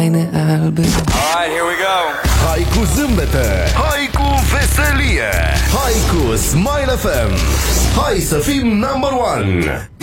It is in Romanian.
haine albe. Alright, here we go. Hai cu zâmbete, hai cu veselie, hai cu Smile FM. Hai să fim number one.